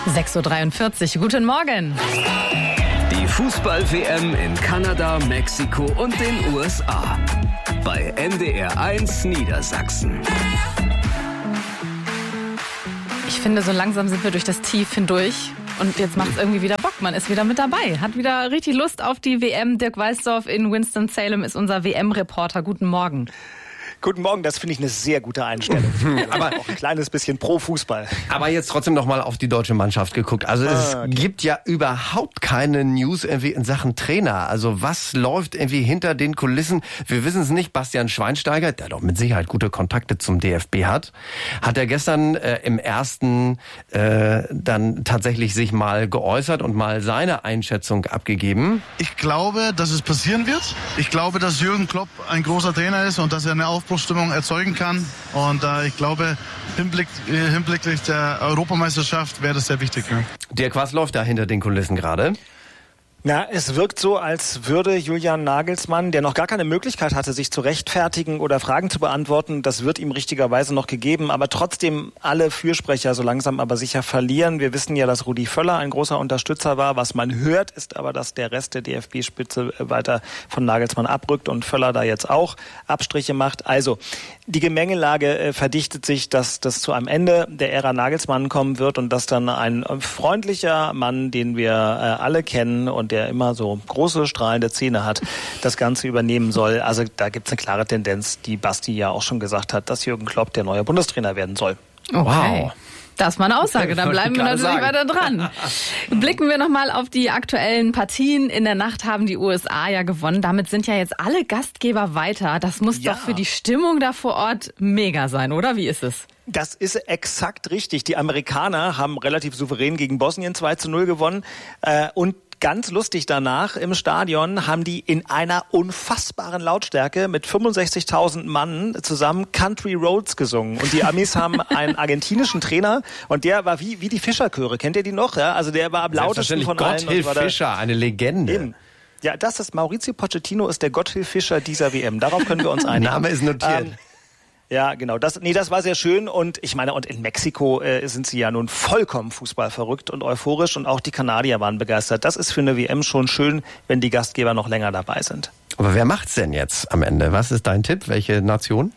6.43 Uhr, guten Morgen. Die Fußball-WM in Kanada, Mexiko und den USA. Bei NDR 1 Niedersachsen. Ich finde, so langsam sind wir durch das Tief hindurch. Und jetzt macht es irgendwie wieder Bock. Man ist wieder mit dabei. Hat wieder richtig Lust auf die WM. Dirk Weißdorf in Winston-Salem ist unser WM-Reporter. Guten Morgen. Guten Morgen, das finde ich eine sehr gute Einstellung. Aber auch ein kleines bisschen pro Fußball. Aber jetzt trotzdem noch mal auf die deutsche Mannschaft geguckt. Also es gibt ja überhaupt keine News irgendwie in Sachen Trainer. Also was läuft irgendwie hinter den Kulissen? Wir wissen es nicht. Bastian Schweinsteiger, der doch mit Sicherheit gute Kontakte zum DFB hat er gestern im ersten dann tatsächlich sich mal geäußert und mal seine Einschätzung abgegeben. Ich glaube, dass es passieren wird. Ich glaube, dass Jürgen Klopp ein großer Trainer ist und dass er eine Aufbruchsstimmung erzeugen kann. Und ich glaube, hinblicklich der Europameisterschaft wäre das sehr wichtig. Ja. Dirk, was läuft da hinter den Kulissen gerade? Na, es wirkt so, als würde Julian Nagelsmann, der noch gar keine Möglichkeit hatte, sich zu rechtfertigen oder Fragen zu beantworten, das wird ihm richtigerweise noch gegeben, aber trotzdem alle Fürsprecher so langsam aber sicher verlieren. Wir wissen ja, dass Rudi Völler ein großer Unterstützer war. Was man hört, ist aber, dass der Rest der DFB-Spitze weiter von Nagelsmann abrückt und Völler da jetzt auch Abstriche macht. Also, die Gemengelage verdichtet sich, dass das zu einem Ende der Ära Nagelsmann kommen wird und dass dann ein freundlicher Mann, den wir alle kennen und der immer so große, strahlende Zähne hat, das Ganze übernehmen soll. Also da gibt es eine klare Tendenz, die Basti ja auch schon gesagt hat, dass Jürgen Klopp der neue Bundestrainer werden soll. Okay. Wow. Das ist mal eine Aussage, da bleiben wir natürlich weiter dran. Blicken wir nochmal auf die aktuellen Partien. In der Nacht haben die USA ja gewonnen. Damit sind ja jetzt alle Gastgeber weiter. Das muss doch für die Stimmung da vor Ort mega sein, oder? Wie ist es? Das ist exakt richtig. Die Amerikaner haben relativ souverän gegen Bosnien 2-0 gewonnen und ganz lustig danach im Stadion haben die in einer unfassbaren Lautstärke mit 65.000 Mann zusammen Country Roads gesungen. Und die Amis haben einen argentinischen Trainer und der war wie die Fischerchöre. Kennt ihr die noch? Ja, also der war am lautesten von allen. Gotthilf Fischer, eine Legende. Eben. Ja, das ist Maurizio Pochettino, ist der Gotthilf Fischer dieser WM. Darauf können wir uns einigen. Name ist notiert. Ja, genau. Das war sehr schön und ich meine, und in Mexiko sind sie ja nun vollkommen fußballverrückt und euphorisch und auch die Kanadier waren begeistert. Das ist für eine WM schon schön, wenn die Gastgeber noch länger dabei sind. Aber wer macht's denn jetzt am Ende? Was ist dein Tipp? Welche Nation?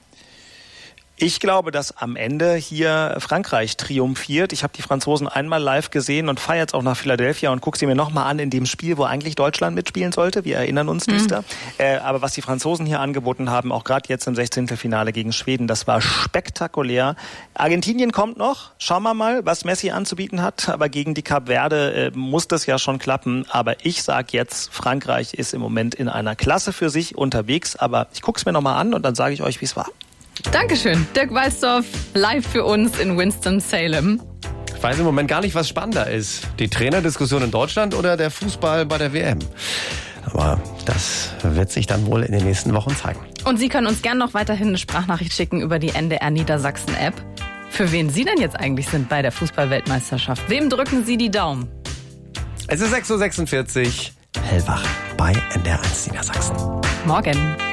Ich glaube, dass am Ende hier Frankreich triumphiert. Ich habe die Franzosen einmal live gesehen und fahre jetzt auch nach Philadelphia und gucke sie mir nochmal an in dem Spiel, wo eigentlich Deutschland mitspielen sollte. Wir erinnern uns düster. Aber was die Franzosen hier angeboten haben, auch gerade jetzt im 16. Finale gegen Schweden, das war spektakulär. Argentinien kommt noch. Schauen wir mal, was Messi anzubieten hat. Aber gegen die Kap Verde muss das ja schon klappen. Aber ich sage jetzt, Frankreich ist im Moment in einer Klasse für sich unterwegs. Aber ich gucke es mir nochmal an und dann sage ich euch, wie es war. Dankeschön. Dirk Weißdorf live für uns in Winston-Salem. Ich weiß im Moment gar nicht, was spannender ist. Die Trainerdiskussion in Deutschland oder der Fußball bei der WM. Aber das wird sich dann wohl in den nächsten Wochen zeigen. Und Sie können uns gerne noch weiterhin eine Sprachnachricht schicken über die NDR Niedersachsen-App. Für wen Sie denn jetzt eigentlich sind bei der Fußball-Weltmeisterschaft? Wem drücken Sie die Daumen? Es ist 6.46 Uhr. Hellwach bei NDR 1 Niedersachsen. Morgen.